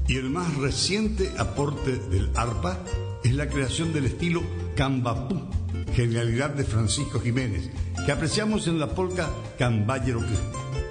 Y el más reciente aporte del arpa es la creación del estilo cambapú, genialidad de Francisco Jiménez, que apreciamos en la polca Cambayero Club.